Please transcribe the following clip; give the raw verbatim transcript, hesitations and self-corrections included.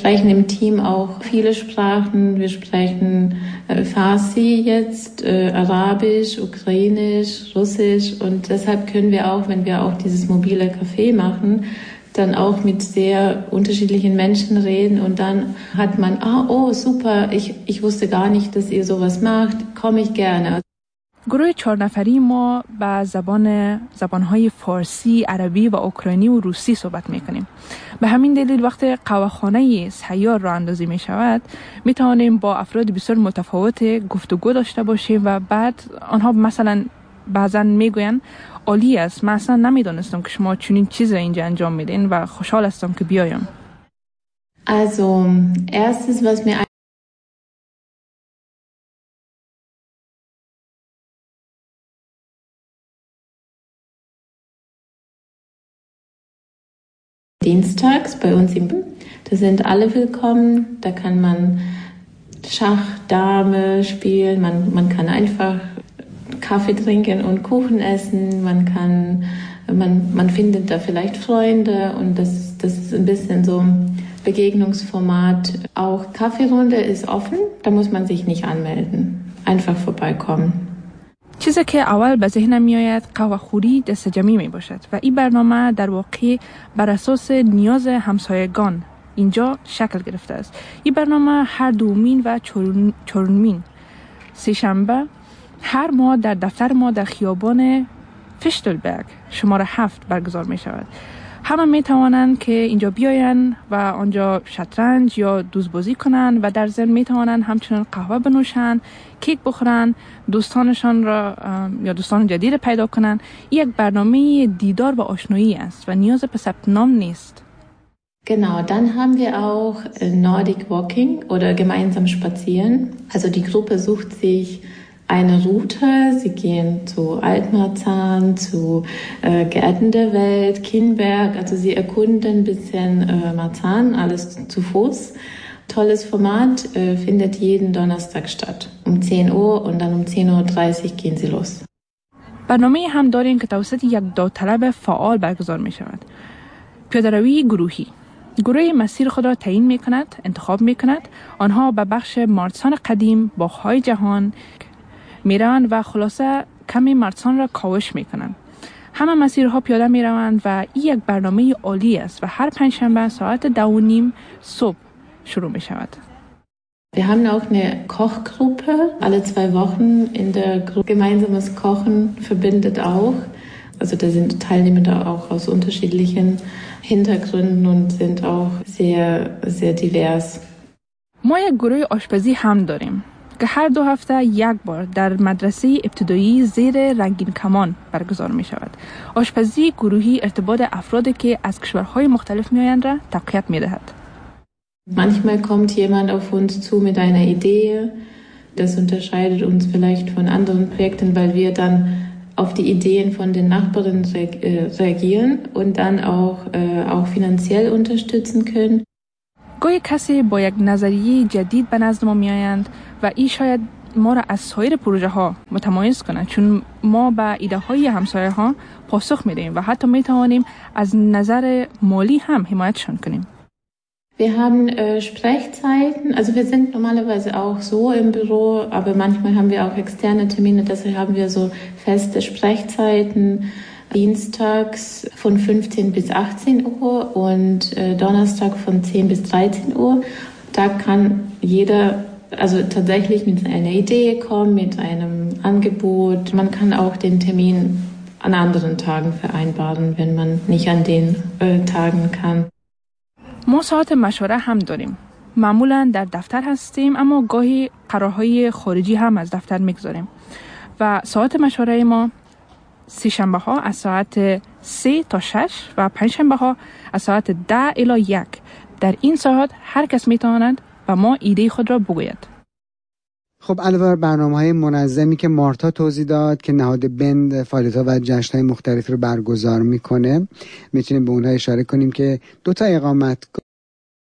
sprechen im Team auch viele Sprachen. Wir sprechen äh, Farsi jetzt, äh, Arabisch, Ukrainisch, Russisch und deshalb können wir auch, wenn wir auch dieses mobile Café machen, dann auch mit sehr unterschiedlichen Menschen reden und dann hat man, ah, oh, super, ich, ich wusste gar nicht, dass ihr sowas macht, komme ich gerne. گروه چهار نفری ما با زبان زبانهای فارسی، عربی و اوکراینی و روسی صحبت میکنیم. به همین دلیل وقت قهوه‌خانه سیار راه اندازی می شود می توانیم با افراد بسیار متفاوت گفتگو داشته باشیم و بعد آنها مثلا بعضا میگوین عالی است، من اصلا نمیدانستم که شما چنین چیز اینجا انجام میدین و خوشحال هستم که بیایم. Also erstes, was mir Dienstags bei uns im da sind alle willkommen, da kann man Schach, Dame spielen, man, man kann einfach Kaffee trinken und Kuchen essen, man kann, man, man findet da vielleicht Freunde und das, das ist ein bisschen so ein Begegnungsformat. Auch Kaffeerunde ist offen, da muss man sich nicht anmelden, einfach vorbeikommen. چیزی که اول به ذهنم میآید قهوه خوری دست جمعی می باشد و این برنامه در واقع بر اساس نیاز همسایگان اینجا شکل گرفته است. این برنامه هر دومین و چهارمین سه شنبه هر ماه در دفتر ما در خیابان فشتلبرگ شماره هفت برگزار می شود. همه می توانند که اینجا بیاین و آنجا شطرنج یا دوزبازی کنند و در ضمن می توانند همچنین قهوه بنوشند، کیک بخورند، دوستانشان را یا دوستان جدید پیدا کنند. این یک برنامه دیدار و آشنایی است و نیاز به ثبت نام نیست. Genau, dann haben wir auch Nordic Walking oder gemeinsam spazieren. Also die Gruppe sucht sich eine Route. Sie gehen zu Altmarzahn, zu äh, Gärten der Welt, Kienberg. Also sie erkunden ein bisschen äh, Marzahn, alles zu Fuß. Tolles Format, äh, findet jeden Donnerstag statt. Um zehn Uhr und dann um zehn Uhr dreißig gehen sie los. برنامه هم داریم که توسط یک داوطلب فعال برگزار می شود. پیاده‌روی گروهی. گروه مسیر خود را تعیین می کند، انتخاب می کند. آنها به بخش مارسان قدیم، باغ‌های جهان می روند و خلاصه کمی مارسان را کاوش می کنند. همه مسیرها پیاده می روند و این یک برنامه عالی است و هر پنجشنبه ساعت دو و نیم صبح شروع می شود. Wir haben auch eine Kochgruppe. Alle zwei Wochen in der Gruppe gemeinsames Kochen verbindet auch. Also da sind Teilnehmer auch aus unterschiedlichen Hintergründen und sind auch sehr, sehr divers. ما یک گروه آشپزی هم داریم که هر دو هفته یک بار در مدرسه ابتدایی زیر رنگین کمان برگزار می شود. آشپزی گروهی ارتباط افرادی که از کشورهای مختلف می آیند را تقویت می دهد. Manchmal kommt jemand auf uns zu mit einer Idee. Das unterscheidet uns vielleicht von anderen Projekten, weil wir dann auf die Ideen von den Nachbarn reagieren und dann auch, äh, auch finanziell unterstützen können. گاهی کسی با یک نظریه جدید به نزد ما می آیند و این شاید ما را از سایر پروژه ها متمایز کنند، چون ما به ایده های همسایه ها پاسخ می دهیم و حتی می توانیم از نظر مالی هم حمایتشان کنیم. Wir haben äh, Sprechzeiten, also wir sind normalerweise auch so im Büro, aber manchmal haben wir auch externe Termine, deshalb haben wir so feste Sprechzeiten, dienstags von fünfzehn bis achtzehn Uhr und äh, Donnerstag von zehn bis dreizehn Uhr. Da kann jeder also tatsächlich mit einer Idee kommen, mit einem Angebot. Man kann auch den Termin an anderen Tagen vereinbaren, wenn man nicht an den äh, Tagen kann. ما ساعت مشوره هم داریم. معمولا در دفتر هستیم اما گاهی قرارهای خارجی هم از دفتر میگذاریم. و ساعت مشوره ما سه شنبه ها از ساعت سه تا شش و پنج شنبه ها از ساعت ده الی یک. در این ساعت هر کس میتواند و ما ایده خود را بگوید. خب علاوه بر برنامه‌های منظمی که مارتا توضیح داد که نهاد بند فعالیت‌ها و جشن‌های مختلفی رو برگزار میکنه، میتونیم به اونها اشاره کنیم که دو تا اقامتگاه